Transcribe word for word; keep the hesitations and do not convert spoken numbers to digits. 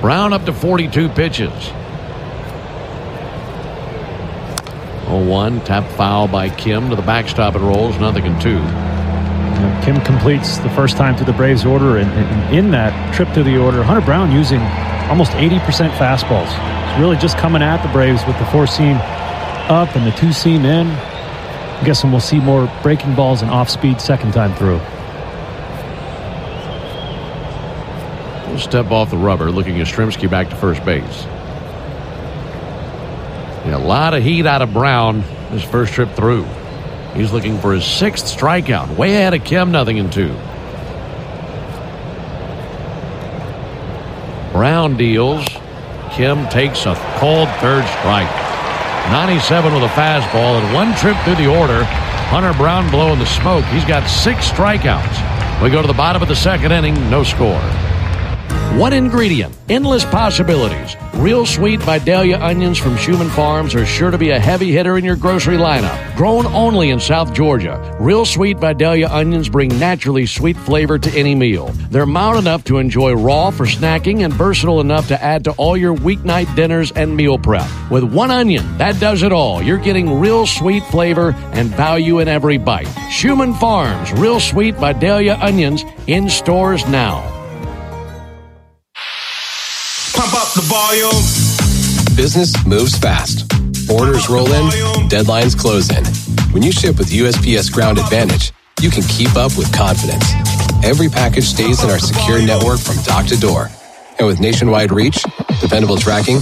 Brown up to forty-two pitches. oh one, tap foul by Kim to the backstop. It rolls, nothing in two. Kim completes the first time through the Braves order, and, and in that trip through the order, Hunter Brown using almost eighty percent fastballs. He's really just coming at the Braves with the four-seam up and the two-seam in. I'm guessing we'll see more breaking balls and off-speed second time through. We'll step off the rubber, looking at Yastrzemski back to first base. Yeah, a lot of heat out of Brown his first trip through. He's looking for his sixth strikeout. Way ahead of Kim, nothing in two. Brown deals. Kim takes a cold third strike. ninety-seven with a fastball, and one trip through the order. Hunter Brown blowing the smoke. He's got six strikeouts. We go to the bottom of the second inning, no score. One ingredient, endless possibilities. Real Sweet Vidalia onions from Schumann Farms are sure to be a heavy hitter in your grocery lineup. Grown only in South Georgia, Real Sweet Vidalia onions bring naturally sweet flavor to any meal. They're mild enough to enjoy raw for snacking and versatile enough to add to all your weeknight dinners and meal prep. With one onion, that does it all. You're getting real sweet flavor and value in every bite. Schumann Farms, Real Sweet Vidalia onions in stores now. Pump up the volume. Business moves fast. Orders roll in, deadlines close in. When you ship with U S P S Ground Advantage, you can keep up with confidence. Every package stays in our secure network from dock to door. And with nationwide reach, dependable tracking,